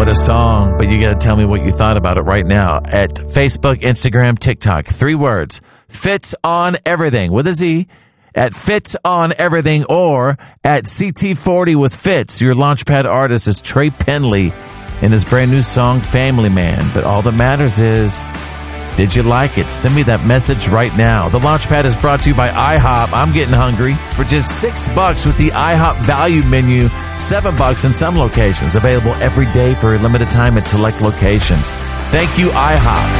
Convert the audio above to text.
what a song. But you got to tell me what you thought about it right now at Facebook, Instagram, TikTok. 3 words. Fitz on Everything with a Z at Fitz on Everything or at CT40 with Fitz. Your Launchpad artist is Trey Penley in his brand new song, Family Man. But all that matters is, did you like it? Send me that message right now. The Launchpad is brought to you by IHOP. I'm getting hungry. For just $6 with the IHOP value menu, $7 in some locations. Available every day for a limited time at select locations. Thank you, IHOP.